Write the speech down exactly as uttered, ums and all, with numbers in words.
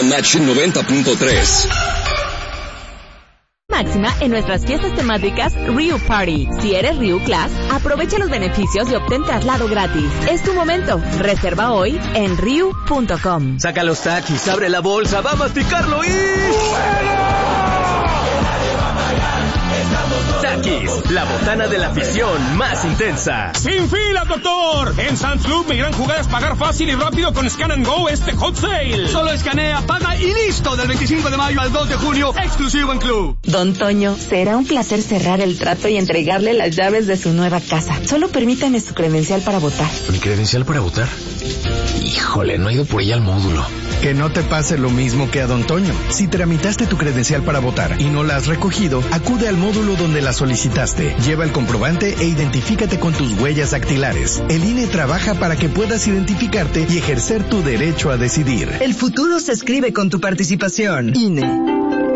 Match noventa punto tres. Máxima en nuestras fiestas temáticas Ryu Party. Si eres Ryu Class, aprovecha los beneficios y obtén traslado gratis. Es tu momento. Reserva hoy en ryu punto com. Saca los taquis, abre la bolsa, va a masticarlo y... Takis, la botana de la afición más intensa. ¡Sin fila, doctor! En Sam's Club, mi gran jugada es pagar fácil y rápido con Scan and Go este Hot Sale. Solo escanea, paga y listo. Del veinticinco de mayo al dos de junio, exclusivo en Club. Don Toño, será un placer cerrar el trato y entregarle las llaves de su nueva casa. Solo permítame su credencial para votar. ¿Mi credencial para votar? Híjole, no he ido por ella al módulo. Que no te pase lo mismo que a Don Toño. Si tramitaste tu credencial para votar y no la has recogido, acude al módulo donde la solicitaste. Lleva el comprobante e identifícate con tus huellas dactilares. El I N E trabaja para que puedas identificarte y ejercer tu derecho a decidir. El futuro se escribe con tu participación. I N E.